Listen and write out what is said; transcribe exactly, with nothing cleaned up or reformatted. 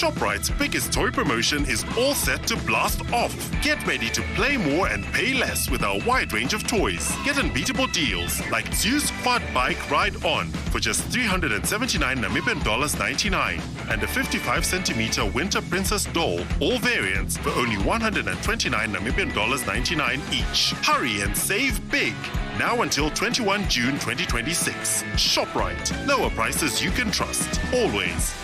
ShopRite's biggest toy promotion is all set to blast off. Get ready to play more and pay less with our wide range of toys. Get unbeatable deals like Zeus Quad Bike Ride On for just three hundred seventy-nine Namibian dollars ninety-nine and a fifty-five centimeter Winter Princess doll, all variants for only one hundred twenty-nine Namibian dollars ninety-nine each. Hurry and save big. Now until twenty-first of June twenty twenty-six. ShopRite. Lower prices you can trust. Always.